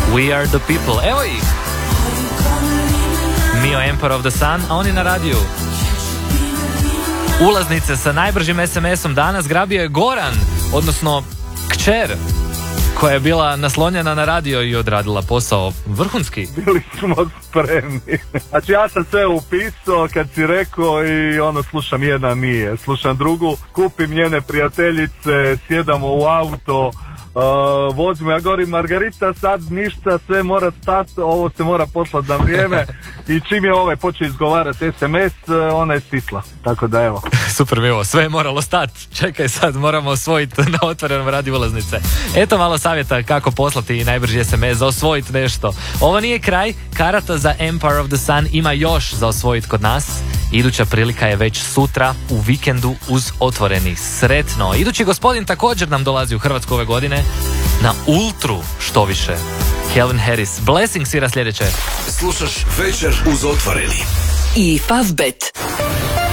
We are the people. Evo ih. Mio Emperor of the Sun, a oni na radiju. Ulaznice sa najbržim SMS-om danas grabio je Goran, odnosno kćer, koja je bila naslonjena na radio i odradila posao vrhunski. Bili smo spremni. Znači ja sam sve upisao kad si rekao i slušam jedna nije. Slušam drugu, kupim njene prijateljice, sjedamo u auto, vozimo, ja govorim Margarita sad ništa, sve mora stati, ovo se mora poslati na vrijeme i čim je počeo izgovarati SMS, ona je stisla, tako da evo. Super Milo, sve je moralo stati, čekaj sad moramo osvojiti na otvorenom radiju ulaznice. Eto malo savjeta kako poslati najbrži SMS za osvojiti nešto. Ovo nije kraj, karata za Empire of the Sun ima još za osvojiti kod nas. Iduća prilika je već sutra u vikendu uz Otvoreni. Sretno! Idući gospodin također nam dolazi u Hrvatsku ove godine na Ultru, što više. Calvin Harris, Blessing svira sljedeće. Slušaš Večer uz Otvoreni. I Favbet.